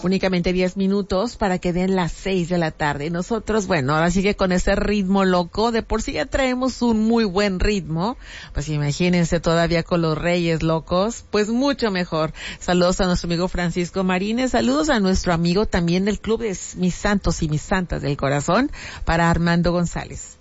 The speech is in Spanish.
únicamente 10 minutos para que den las 6 de la tarde. Y nosotros, bueno, ahora sí que con ese ritmo loco, de por sí ya traemos un muy buen ritmo, pues imagínense todavía con los Reyes Locos, pues mucho mejor. Saludos a nuestro amigo Francisco Marínez, saludos a nuestro amigo también del Club de Mis Santos y Mis Santas del Corazón, para Armando González.